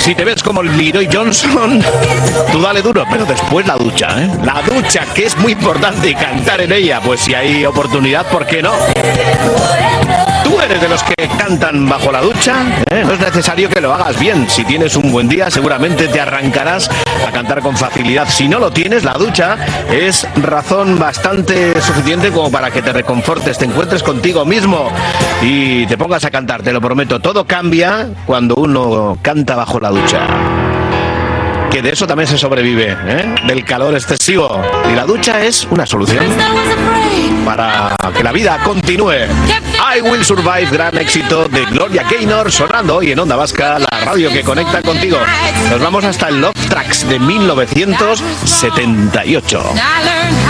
Si te ves como Leroy Johnson, tú dale duro, pero después la ducha, ¿eh? La ducha, que es muy importante, y cantar en ella, pues si hay oportunidad, ¿por qué no? ¿Tú eres de los que cantan bajo la ducha? No es necesario que lo hagas bien. Si tienes un buen día, seguramente te arrancarás a cantar con facilidad. Si no lo tienes, la ducha es razón bastante suficiente como para que te reconfortes, te encuentres contigo mismo y te pongas a cantar. Te lo prometo, todo cambia cuando uno canta bajo la ducha. Que de eso también se sobrevive, del calor excesivo. Y la ducha es una solución para que la vida continúe. I Will Survive, gran éxito de Gloria Gaynor, sonando hoy en Onda Vasca, la radio que conecta contigo. Nos vamos hasta el Love Tracks de 1978.